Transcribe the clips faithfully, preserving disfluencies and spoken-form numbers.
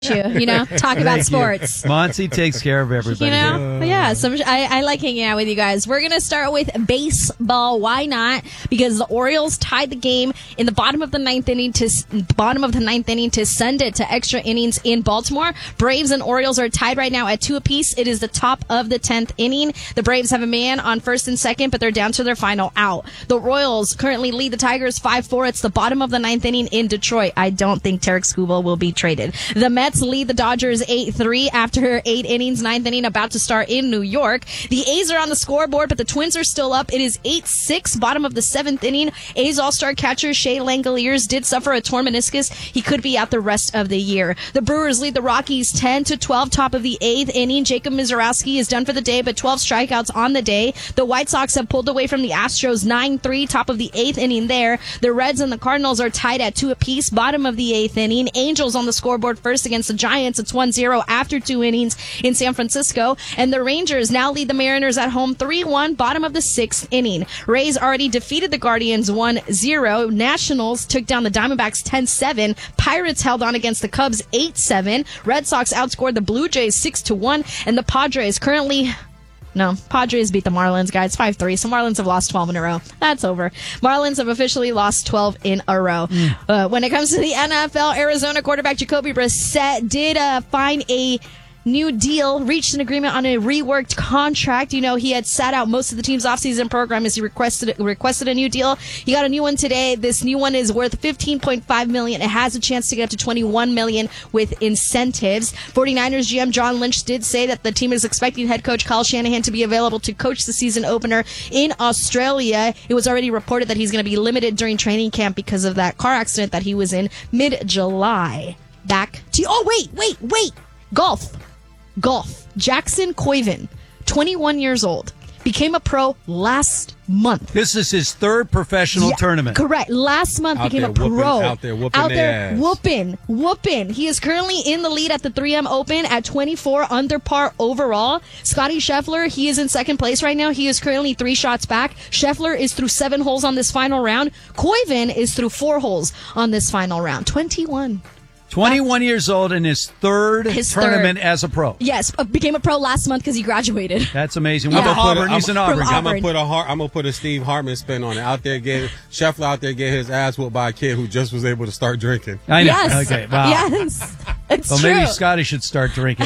You, you know, talk about sports. Monty takes care of everybody. You know, uh, yeah. So I, I like hanging out with you guys. We're gonna start with baseball. Why not? Because the Orioles tied the game in the bottom of the ninth inning to bottom of the ninth inning to send it to extra innings in Baltimore. Braves and Orioles are tied right now at two apiece. It is the top of the tenth inning. The Braves have a man on first and second, but they're down to their final out. The Royals currently lead the Tigers five four. It's the bottom of the ninth inning in Detroit. I don't think Tarek Skubal will be traded. The Mets lead the Dodgers eight three after eight innings, ninth inning about to start in New York. The A's are on the scoreboard, but the Twins are still up. It is eight six, bottom of the seventh inning. A's all-star catcher Shea Langoliers did suffer a torn meniscus. He could be out the rest of the year. The Brewers lead the Rockies ten to twelve, top of the eighth inning. Jacob Mizorowski is done for the day, but twelve strikeouts on the day. The White Sox have pulled away from the Astros nine three, top of the eighth inning there. The Reds and the Cardinals are tied at two apiece, bottom of the eighth inning. Angels on the scoreboard first against the Giants. It's one zero after two innings in San Francisco. And the Rangers now lead the Mariners at home three one, bottom of the sixth inning. Rays already defeated the Guardians one zero. Nationals took down the Diamondbacks ten seven. Pirates held on against the Cubs eight seven. Red Sox outscored the Blue Jays six to one. And the Padres currently... No, Padres beat the Marlins, guys, five three. So Marlins have lost twelve in a row. That's over. Marlins have officially lost twelve in a row. Mm. Uh, when it comes to the N F L, Arizona quarterback Jacoby Brissett did uh, find a new deal, reached an agreement on a reworked contract. You know, he had sat out most of the team's offseason program as he requested requested a new deal. He got a new one today. This new one is worth fifteen point five million dollars. It has a chance to get up to twenty-one million dollars with incentives. 49ers G M John Lynch did say that the team is expecting head coach Kyle Shanahan to be available to coach the season opener in Australia. It was already reported that he's going to be limited during training camp because of that car accident that he was in mid-July. Back to... Oh, wait, wait, wait. Golf. Golf. Jackson Koivin, twenty-one years old, became a pro last month. This is his third professional yeah, tournament. Correct. Last month out became a whooping, pro. Out there whooping Out their there ass. whooping. Whooping. He is currently in the lead at the three M Open at twenty-four under par overall. Scotty Scheffler, he is in second place right now. He is currently three shots back. Scheffler is through seven holes on this final round. Koivin is through four holes on this final round. twenty-one. twenty-one years old in his third his tournament third. as a pro. Yes, became a pro last month because he graduated. That's amazing. Yeah. With Auburn, a, he's an Auburn. I'm gonna put a I'm gonna put a Steve Hartman spin on it. Out there, getting Scheffler out there getting his ass whooped by a kid who just was able to start drinking. I know. Yes. Okay. Wow. Yes. It's well, true. maybe Scotty should start drinking.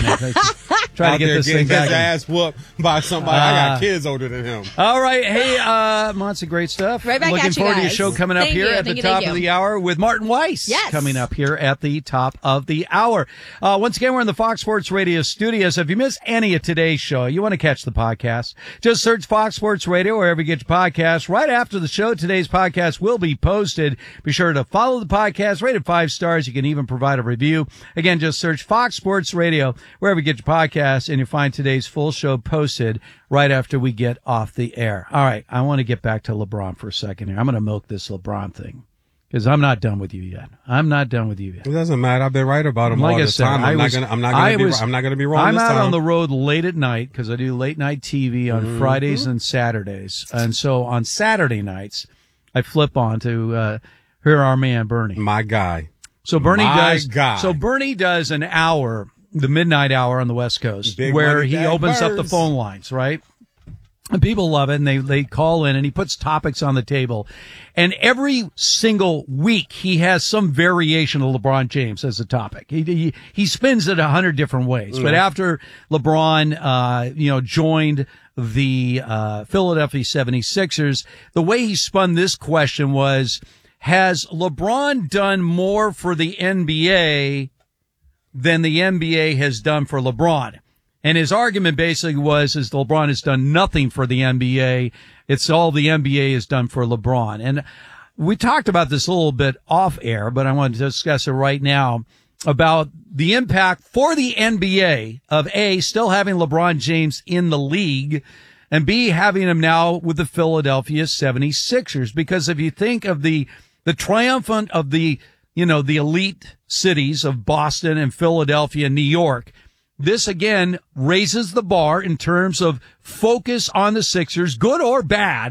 Try out to get there this getting thing his back. ass whooped by somebody. Uh, I got kids older than him. All right. Hey, uh, Monty, great stuff. Right back Looking at you forward to your guys. show coming up Thank here you. at Thank the you, top thank of you. the hour with Martin Weiss. Yes. Coming up here at the top of the hour. Uh, once again, we're in the Fox Sports Radio studios. If you missed any of today's show, you want to catch the podcast, just search Fox Sports Radio wherever you get your podcasts. Right after the show, today's podcast will be posted. Be sure to follow the podcast, rate it five stars. You can even provide a review. Again, just search Fox Sports Radio wherever you get your podcasts, and you'll find today's full show posted right after we get off the air. All right, I want to get back to LeBron for a second here. I'm going to milk this LeBron thing because I'm not done with you yet. I'm not done with you yet. It doesn't matter. I've been right about him Like all I the said, time. I'm I not was- gonna. I'm not I gonna be. was- I'm not gonna be wrong I'm this out time. on the road late at night because I do late night T V on Mm-hmm. Fridays and Saturdays, and so on Saturday nights I flip on to uh, hear our man Bernie. My guy. So Bernie My does. guy. So Bernie does an hour, the midnight hour on the West Coast, Big where money he bag opens up the birds. phone lines, right? And people love it, and they, they call in, and he puts topics on the table. And every single week, he has some variation of LeBron James as a topic. He he, he spins it a hundred different ways. Mm. But after LeBron, uh, you know, joined the uh, Philadelphia seventy-sixers, the way he spun this question was, has LeBron done more for the N B A than the N B A has done for LeBron? And his argument basically was, is LeBron has done nothing for the N B A. It's all the N B A has done for LeBron. And we talked about this a little bit off air, but I want to discuss it right now about the impact for the N B A of A, still having LeBron James in the league, and B, having him now with the Philadelphia seventy-sixers. Because if you think of the, the triumphant of the, you know, the elite cities of Boston and Philadelphia and New York, this again raises the bar in terms of focus on the Sixers, good or bad.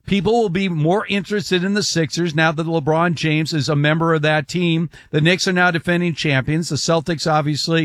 people will be more interested in the Sixers now that LeBron James is a member of that team. The Knicks are now defending champions. The Celtics obviously